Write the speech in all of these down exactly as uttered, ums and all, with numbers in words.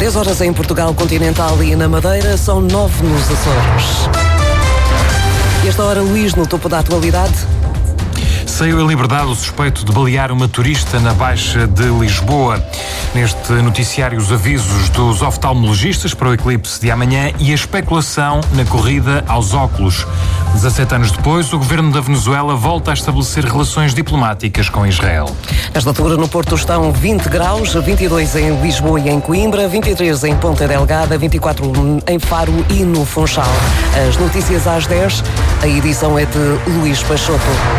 dez horas em Portugal continental e na Madeira, são nove nos Açores. E esta hora, Luís, no topo da atualidade. Saiu em liberdade o suspeito de balear uma turista na Baixa de Lisboa. Neste noticiário, os avisos dos oftalmologistas para o eclipse de amanhã e a especulação na corrida aos óculos. dezassete anos depois, o governo da Venezuela volta a estabelecer relações diplomáticas com Israel. Nesta altura, no Porto estão vinte graus, vinte e dois em Lisboa e em Coimbra, vinte e três em Ponta Delgada, vinte e quatro em Faro e no Funchal. As notícias às dez, a edição é de Luís Peixoto.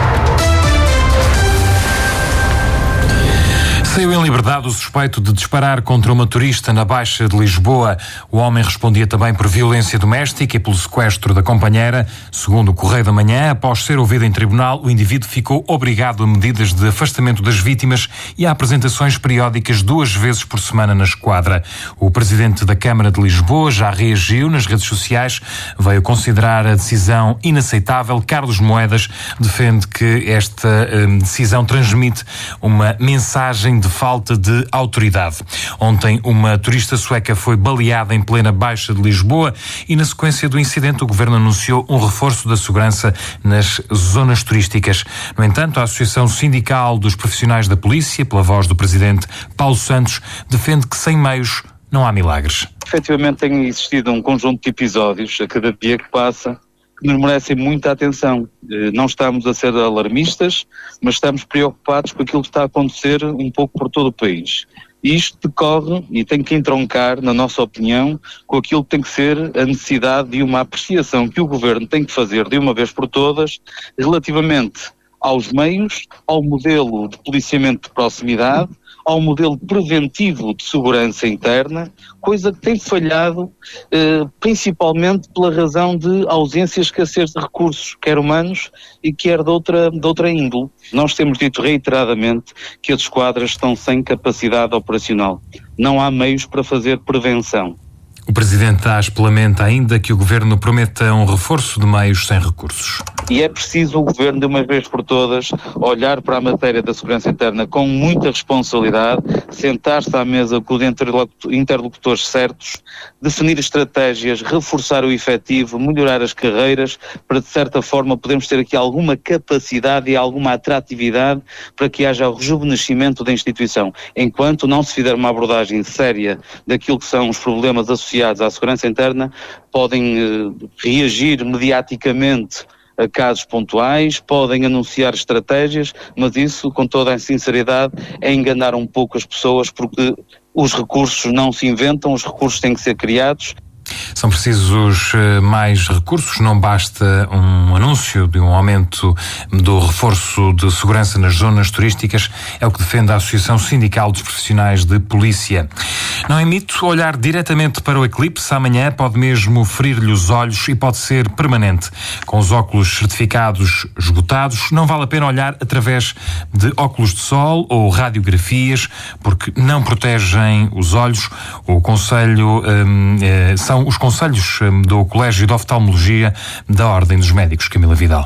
Saiu em liberdade o suspeito de disparar contra uma turista na Baixa de Lisboa. O homem respondia também por violência doméstica e pelo sequestro da companheira. Segundo o Correio da Manhã, após ser ouvido em tribunal, o indivíduo ficou obrigado a medidas de afastamento das vítimas e a apresentações periódicas duas vezes por semana na esquadra. O presidente da Câmara de Lisboa já reagiu nas redes sociais, veio considerar a decisão inaceitável. Carlos Moedas defende que esta hum, decisão transmite uma mensagem de falta de autoridade. Ontem, uma turista sueca foi baleada em plena Baixa de Lisboa e, na sequência do incidente, o governo anunciou um reforço da segurança nas zonas turísticas. No entanto, a Associação Sindical dos Profissionais da Polícia, pela voz do presidente Paulo Santos, defende que sem meios não há milagres. Efetivamente tem existido um conjunto de episódios a cada dia que passa que nos merecem muita atenção. Não estamos a ser alarmistas, mas estamos preocupados com aquilo que está a acontecer um pouco por todo o país. E isto decorre e tem que entroncar, na nossa opinião, com aquilo que tem que ser a necessidade de uma apreciação que o Governo tem que fazer de uma vez por todas relativamente aos meios, ao modelo de policiamento de proximidade, ao modelo preventivo de segurança interna, coisa que tem falhado eh, principalmente pela razão de ausência e escassez de recursos, quer humanos e quer de outra, de outra índole. Nós temos dito reiteradamente que as esquadras estão sem capacidade operacional. Não há meios para fazer prevenção. O Presidente da ASP lamenta ainda que o Governo prometa um reforço de meios sem recursos. E é preciso o Governo, de uma vez por todas, olhar para a matéria da segurança interna com muita responsabilidade, sentar-se à mesa com os interlocutores certos, definir estratégias, reforçar o efetivo, melhorar as carreiras, para de certa forma podermos ter aqui alguma capacidade e alguma atratividade para que haja o rejuvenescimento da instituição. Enquanto não se fizer uma abordagem séria daquilo que são os problemas associados à segurança interna, podem eh, reagir mediaticamente a casos pontuais, podem anunciar estratégias, mas isso, com toda a sinceridade, é enganar um pouco as pessoas, porque os recursos não se inventam, os recursos têm que ser criados. São precisos mais recursos, não basta um anúncio de um aumento do reforço de segurança nas zonas turísticas, é o que defende a Associação Sindical dos Profissionais de Polícia. Não é mito, olhar diretamente para o eclipse amanhã pode mesmo ferir-lhe os olhos e pode ser permanente. Com os óculos certificados esgotados, não vale a pena olhar através de óculos de sol ou radiografias, porque não protegem os olhos. O conselho hum, eh, são os conselhos do Colégio de Oftalmologia da Ordem dos Médicos. Camila Vidal.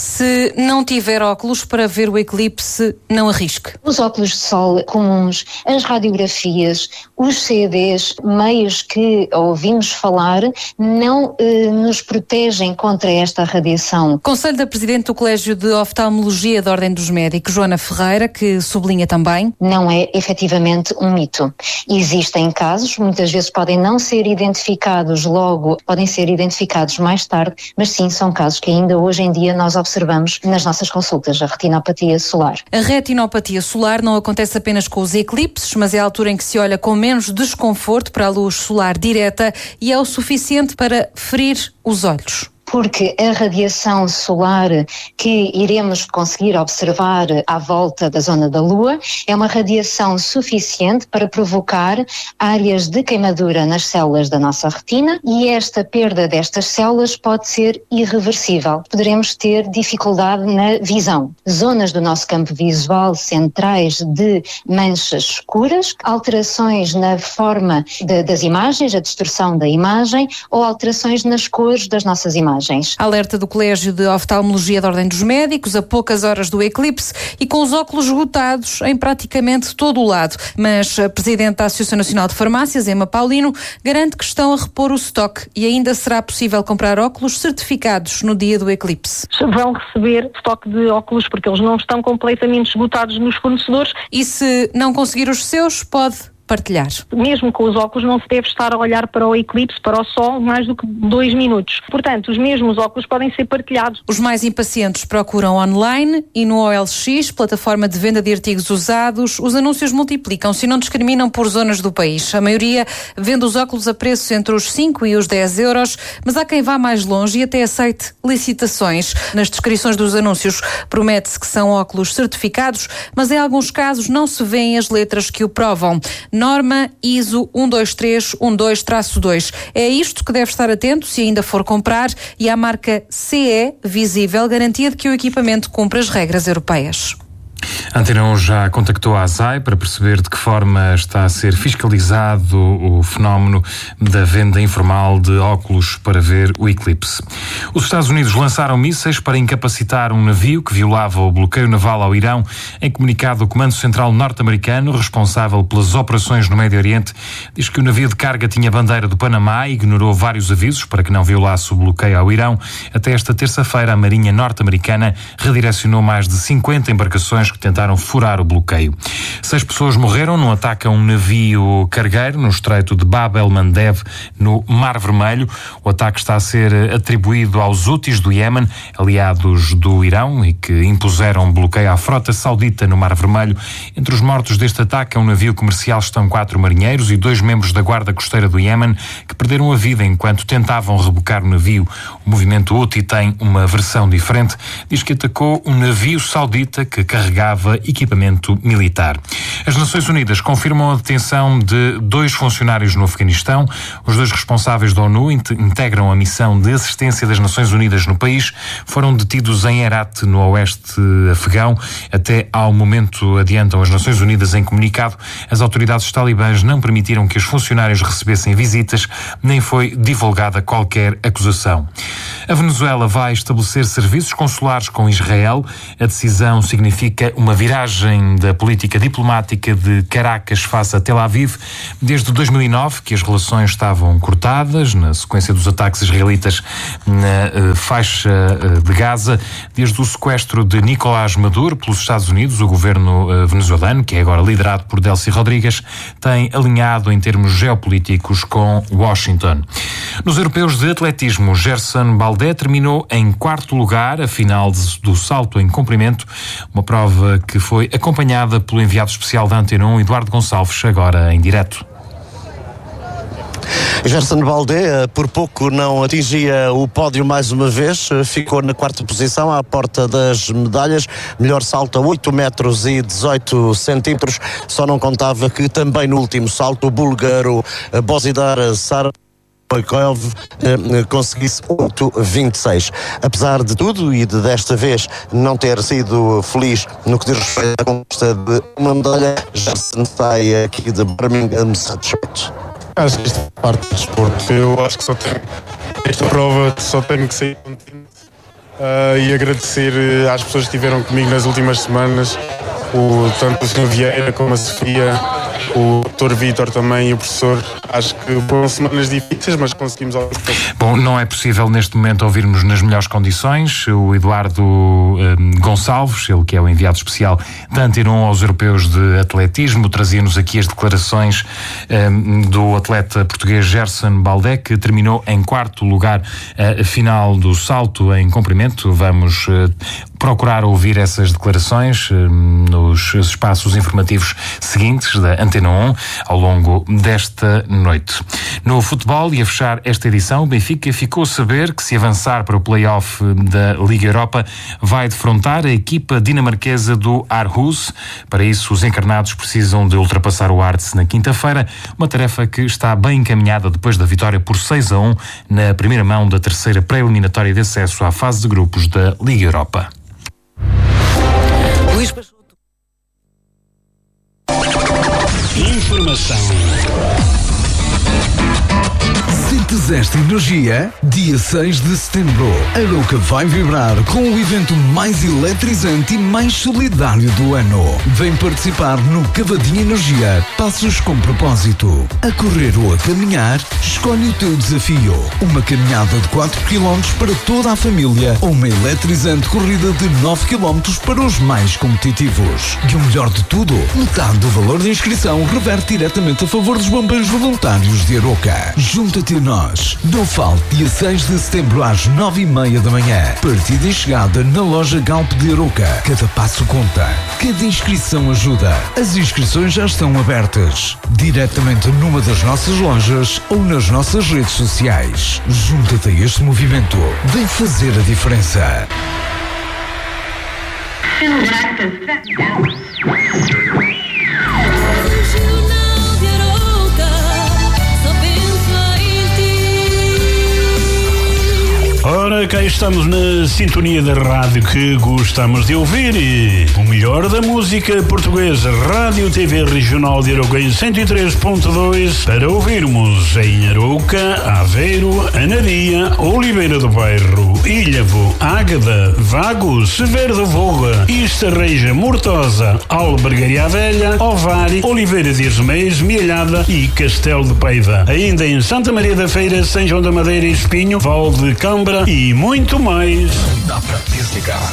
Se não tiver óculos para ver o eclipse, não arrisque. Os óculos de sol comuns, as radiografias, os C Ds, meios que ouvimos falar, não eh, nos protegem contra esta radiação. Conselho da Presidente do Colégio de Oftalmologia da Ordem dos Médicos, Joana Ferreira, que sublinha também. Não é efetivamente um mito. Existem casos, muitas vezes podem não ser identificados logo, podem ser identificados mais tarde, mas sim, são casos que ainda hoje em dia nós observamos observamos nas nossas consultas, a retinopatia solar. A retinopatia solar não acontece apenas com os eclipses, mas é a altura em que se olha com menos desconforto para a luz solar direta e é o suficiente para ferir os olhos. Porque a radiação solar que iremos conseguir observar à volta da zona da Lua é uma radiação suficiente para provocar áreas de queimadura nas células da nossa retina, e esta perda destas células pode ser irreversível. Poderemos ter dificuldade na visão. Zonas do nosso campo visual centrais de manchas escuras, alterações na forma de, das imagens, a distorção da imagem ou alterações nas cores das nossas imagens. imagens. Alerta do Colégio de Oftalmologia da Ordem dos Médicos, a poucas horas do eclipse e com os óculos esgotados em praticamente todo o lado. Mas a Presidente da Associação Nacional de Farmácias, Emma Paulino, garante que estão a repor o estoque e ainda será possível comprar óculos certificados no dia do eclipse. Vão receber estoque de óculos porque eles não estão completamente esgotados nos fornecedores. E se não conseguir os seus, pode partilhar. Mesmo com os óculos não se deve estar a olhar para o eclipse, para o sol, mais do que dois minutos. Portanto, os mesmos óculos podem ser partilhados. Os mais impacientes procuram online e no O L X, plataforma de venda de artigos usados, os anúncios multiplicam-se e não discriminam por zonas do país. A maioria vende os óculos a preços entre os cinco e os dez euros, mas há quem vá mais longe e até aceite licitações. Nas descrições dos anúncios promete-se que são óculos certificados, mas em alguns casos não se vêem as letras que o provam. Norma I S O um dois três um dois traço dois. É isto que deve estar atento se ainda for comprar e à marca C E visível, garantia de que o equipamento cumpre as regras europeias. A Antena um já contactou a ASAI para perceber de que forma está a ser fiscalizado o fenómeno da venda informal de óculos para ver o eclipse. Os Estados Unidos lançaram mísseis para incapacitar um navio que violava o bloqueio naval ao Irão. Em comunicado, o Comando Central norte-americano, responsável pelas operações no Médio Oriente, diz que o navio de carga tinha bandeira do Panamá e ignorou vários avisos para que não violasse o bloqueio ao Irão. Até esta terça-feira, a Marinha norte-americana redirecionou mais de cinquenta embarcações que tentaram furar o bloqueio. Seis pessoas morreram num ataque a um navio cargueiro no estreito de Bab el-Mandeb, no Mar Vermelho. O ataque está a ser atribuído aos Houthis do Iémen, aliados do Irão, e que impuseram um bloqueio à frota saudita no Mar Vermelho. Entre os mortos deste ataque a um navio comercial estão quatro marinheiros e dois membros da Guarda Costeira do Iémen que perderam a vida enquanto tentavam rebocar o navio. O movimento Houthi tem uma versão diferente. Diz que atacou um navio saudita que carregava equipamento militar. As Nações Unidas confirmam a detenção de dois funcionários no Afeganistão. Os dois responsáveis da ONU integram a missão de assistência das Nações Unidas no país. Foram detidos em Herat, no oeste afegão. Até ao momento, adiantam as Nações Unidas em comunicado, as autoridades talibãs não permitiram que os funcionários recebessem visitas, nem foi divulgada qualquer acusação. A Venezuela vai estabelecer serviços consulares com Israel. A decisão significa uma viragem da política diplomática de Caracas face a Tel Aviv. Desde dois mil e nove que as relações estavam cortadas na sequência dos ataques israelitas na uh, faixa uh, de Gaza. Desde o sequestro de Nicolás Maduro pelos Estados Unidos, o governo uh, venezuelano, que é agora liderado por Delcy Rodrigues, tem alinhado em termos geopolíticos com Washington. Nos europeus de atletismo, Gerson Baldé terminou em quarto lugar a final de, do salto em comprimento, uma prova que foi acompanhada pelo enviado especial da Antena um, Eduardo Gonçalves, agora em direto. Gerson Baldé por pouco não atingia o pódio mais uma vez, ficou na quarta posição à porta das medalhas, melhor salto a oito metros e dezoito centímetros, só não contava que também no último salto o búlgaro Bozidar Sar Boikov eh, conseguisse oito vinte e seis. Apesar de tudo e de desta vez não ter sido feliz no que diz respeito à conquista de uma medalha, já se sai aqui de Birmingham satisfeito. Acho que isto é parte do desporto. Eu acho que só tenho esta prova, só tenho que sair contente uh, e agradecer às pessoas que estiveram comigo nas últimas semanas, o, tanto o senhor Vieira como a Sofia, o doutor Vítor também e o professor. Acho que foram semanas difíceis, mas conseguimos alguns passos. Bom, não é possível neste momento ouvirmos nas melhores condições o Eduardo um, Gonçalves, ele que é o enviado especial da Antena um aos europeus de atletismo, trazia-nos aqui as declarações um, do atleta português Gerson Baldé, que terminou em quarto lugar a final do salto em comprimento. Vamos uh, procurar ouvir essas declarações um, nos espaços informativos seguintes da Antena um ao longo desta noite. No futebol, e a fechar esta edição, o Benfica ficou a saber que, se avançar para o play-off da Liga Europa, vai defrontar a equipa dinamarquesa do Aarhus. Para isso, os encarnados precisam de ultrapassar o Arts na quinta-feira, uma tarefa que está bem encaminhada depois da vitória por seis a um na primeira mão da terceira pré-eliminatória de acesso à fase de grupos da Liga Europa. Luís Peixoto. Informação Sentes esta energia? Dia seis de setembro, Arouca vai vibrar com o evento mais eletrizante e mais solidário do ano. Vem participar no Cavadinha Energia, Passos com Propósito. A correr ou a caminhar, escolhe o teu desafio. Uma caminhada de quatro quilómetros para toda a família ou uma eletrizante corrida de nove quilómetros para os mais competitivos. E o melhor de tudo, metade do valor da inscrição reverte diretamente a favor dos bombeiros voluntários de Arouca. Junta-te a nós. Não falte, dia seis de setembro às nove e meia da manhã. Partida e chegada na loja Galp de Arouca. Cada passo conta. Cada inscrição ajuda. As inscrições já estão abertas. Diretamente numa das nossas lojas ou nas nossas redes sociais. Junta-te a este movimento. Vem fazer a diferença. Ora, cá estamos na sintonia da rádio que gostamos de ouvir e o melhor da música portuguesa. Rádio T V Regional de Arouca em cento e três ponto dois para ouvirmos em Arouca, Aveiro, Anadia, Oliveira do Bairro, Ilhavo, Águeda, Vagos, Severo da Voga, Estarreja, Mortosa, Albergaria Velha, Ovar, Oliveira de Esmês, Mielhada e Castelo de Paiva. Ainda em Santa Maria da Feira, São João da Madeira e Espinho, Val de Câmara e muito mais. Dá pra desligar.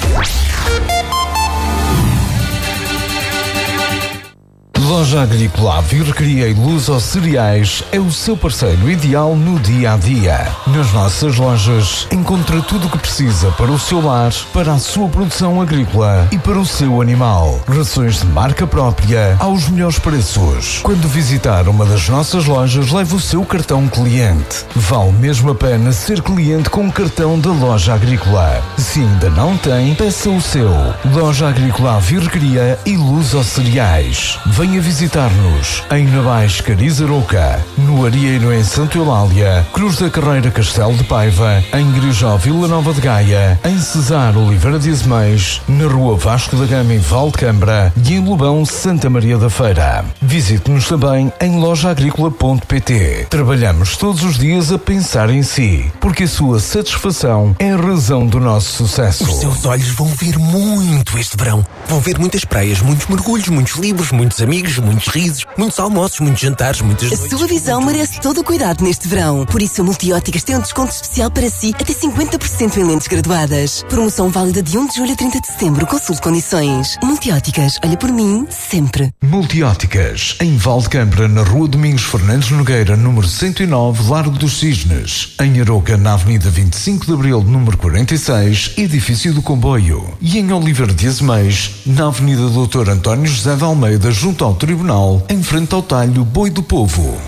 Loja Agrícola Vircria e Luz aos Cereais é o seu parceiro ideal no dia a dia. Nas nossas lojas encontra tudo o que precisa para o seu lar, para a sua produção agrícola e para o seu animal. Rações de marca própria aos melhores preços. Quando visitar uma das nossas lojas, leve o seu cartão cliente. Vale mesmo a pena ser cliente com o cartão da Loja Agrícola. Se ainda não tem, peça o seu. Loja Agrícola Vircria e Luz aos Cereais. Venha visitar-nos em Navais, Cariz, Arouca, no Arieiro em Santa Eulália, Cruz da Carreira, Castelo de Paiva, em Grijó, Vila Nova de Gaia, em Cesar, Oliveira de Esmês, na Rua Vasco da Gama em Valdecambra e em Lobão, Santa Maria da Feira. Visite-nos também em loja agrícola ponto pt. Trabalhamos todos os dias a pensar em si, porque a sua satisfação é a razão do nosso sucesso. Os seus olhos vão ver muito este verão. Vão ver muitas praias, muitos mergulhos, muitos livros, muitos amigos, muitos risos, muitos almoços, muitos jantares, muitas noites. A sua visão merece todo o cuidado neste verão. Por isso a Multióticas tem um desconto especial para si, até cinquenta por cento em lentes graduadas. Promoção válida de um de julho a trinta de setembro. Consulte condições. Multióticas, olha por mim, sempre. Multióticas, em Valdecambra, na Rua Domingos Fernandes Nogueira, número cento e nove, Largo dos Cisnes. Em Arouca, na Avenida vinte e cinco de Abril, número quarenta e seis, Edifício do Comboio. E em Oliveira de Esmês, na Avenida doutor António José de Almeida, junto ao Tribunal, em frente ao talho Boi do Povo.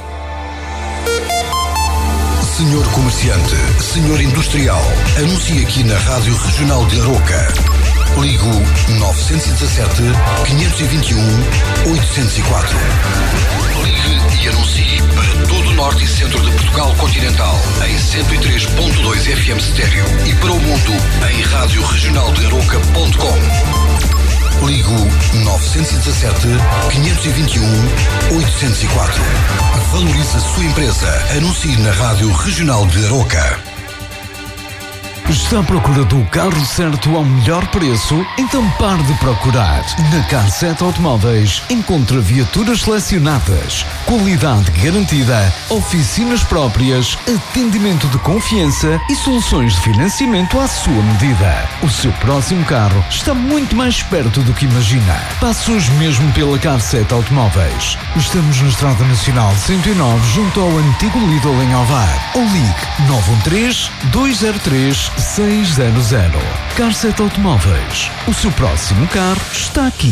Senhor comerciante, senhor industrial, anuncie aqui na Rádio Regional de Arouca. Ligo nove um sete, quinhentos e vinte e um, oitocentos e quatro. Ligue e anuncie para todo o norte e centro de Portugal continental em cento e três ponto dois F M estéreo e para o mundo em rádio regional de arouca ponto com. Ligo nove um sete, quinhentos e vinte e um, oitocentos e quatro. Valorize a sua empresa. Anuncie na Rádio Regional de Arouca. Está à procura do carro certo ao melhor preço? Então pare de procurar. Na Car sete Automóveis encontra viaturas selecionadas, qualidade garantida, oficinas próprias, atendimento de confiança e soluções de financiamento à sua medida. O seu próximo carro está muito mais perto do que imagina. Passe hoje mesmo pela Car sete Automóveis. Estamos na Estrada Nacional cento e nove, junto ao antigo Lidl em Ovar. Ou ligue nove um três, dois zero três, seis zero zero. Car sete Automóveis. O seu próximo carro está aqui.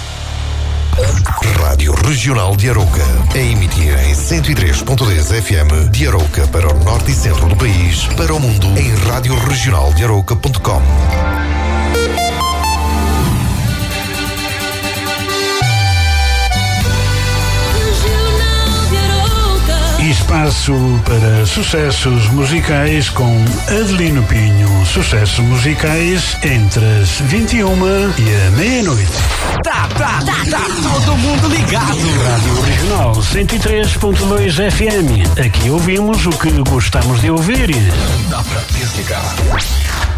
Rádio Regional de Arouca. A emitir em cento e três ponto dez F M de Arouca para o norte e centro do país, para o mundo em rádio regional de arouca ponto com. Espaço espaço para sucessos musicais com Adelino Pinho. Sucessos musicais entre as vinte e uma e a meia-noite. Tá, tá, tá, tá todo mundo ligado. Rádio Regional cento e três ponto dois F M. Aqui ouvimos o que gostamos de ouvir. Dá pra desligar.